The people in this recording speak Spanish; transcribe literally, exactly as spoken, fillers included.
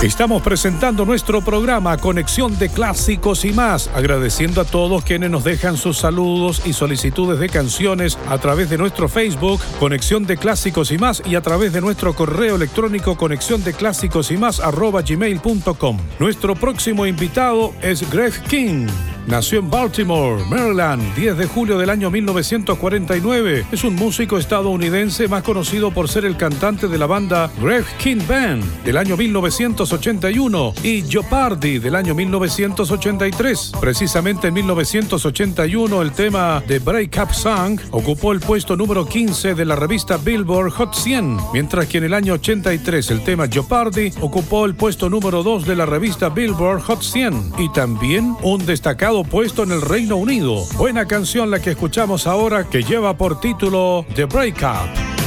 Estamos presentando nuestro programa Conexión de Clásicos y más, agradeciendo a todos quienes nos dejan sus saludos y solicitudes de canciones a través de nuestro Facebook, Conexión de Clásicos y más, y a través de nuestro correo electrónico conexión de clásicos y más arroba gmail punto com. Nuestro próximo invitado es Greg King. Nació en Baltimore, Maryland, diez de julio del año mil novecientos cuarenta y nueve. Es un músico estadounidense más conocido por ser el cantante de la banda Greg King Band del año mil novecientos ochenta y uno y Jeopardy del año mil novecientos ochenta y tres. Precisamente en mil novecientos ochenta y uno el tema The Break Up Song ocupó el puesto número quince de la revista Billboard Hot cien, mientras que en el año ochenta y tres el tema Jeopardy ocupó el puesto número dos de la revista Billboard Hot cien y también un destacado puesto en el Reino Unido. Buena canción la que escuchamos ahora, que lleva por título The Break Up.